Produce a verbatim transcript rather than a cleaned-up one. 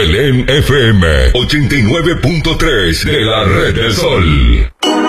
Belén F M ochenta y nueve punto tres de la Red del Sol.